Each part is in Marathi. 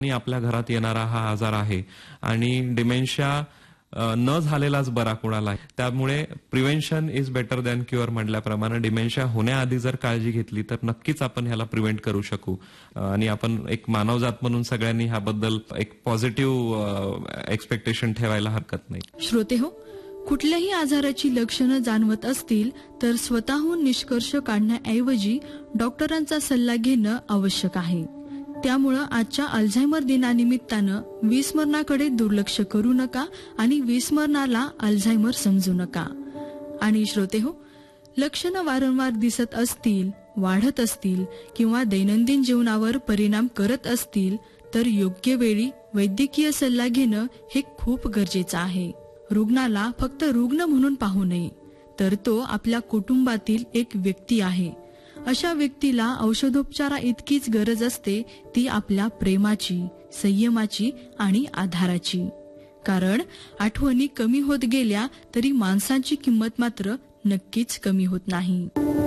आणि आपल्या घरात येणारा हा आजार आहे आणि डिमेन्शिया न झालेलाच बरा कोणाला. त्यामुळे prevention is better than cure म्हटल्याप्रमाणे डिमेन्शिया होण्याआधी जर काळजी घेतली तर नक्कीच आपण ह्याला प्रिव्हेंट करू शकू. आणि आपण एक मानवजात म्हणून सगळ्यांनी ह्याबद्दल एक पॉझिटिव्ह एक्सपेक्टेशन ठेवायला हरकत नाही. श्रोते हो, कुठल्याही आजाराची लक्षणं जाणवत असतील तर स्वतःहून निष्कर्ष काढण्याऐवजी डॉक्टरांचा सल्ला घेणं आवश्यक आहे. त्यामुळं आजच्या अल्झायमर दिनानिमित्तानं विस्मरणाकडे दुर्लक्ष करू नका आणि विस्मरणाला अल्झायमर समजू नका. आणि श्रोते हो, लक्षणं वारंवार दिसत असतील, वाढत असतील किंवा दैनंदिन जीवनावर परिणाम करत असतील तर योग्य वेळी वैद्यकीय सल्ला घेणं हे खूप गरजेचं आहे. रुग्णाला फक्त रुग्ण म्हणून पाहू नये, तर तो आपल्या कुटुंबातील एक व्यक्ती आहे. अशा व्यक्तीला औषधोपचारा इतकीच गरज असते ती आपल्या प्रेमाची, संयमाची आणि आधाराची. कारण आठवणी कमी होत गेल्या तरी माणसाची किंमत मात्र नक्कीच कमी होत नाही.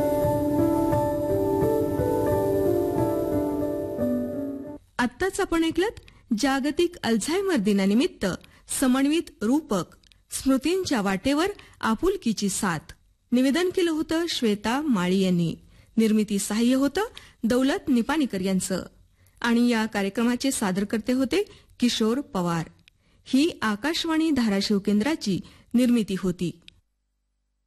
आत्ताच आपण ऐकलत जागतिक अल्झायमर दिनानिमित्त समन्वित रूपक स्मृतींच्या वाटेवर आपुलकीची साथ. निवेदन केलं होतं श्वेता माळी यांनी. निर्मिती सहाय्य होतं दौलत निपाणीकर यांचं. आणि या कार्यक्रमाचे सादरकर्ते होते किशोर पवार. ही आकाशवाणी धाराशिव केंद्राची निर्मिती होती.